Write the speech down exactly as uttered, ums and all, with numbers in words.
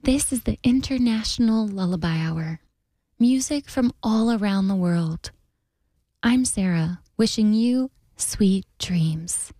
This is the International Lullaby Hour. Music from all around the world. I'm Sarah, wishing you sweet dreams.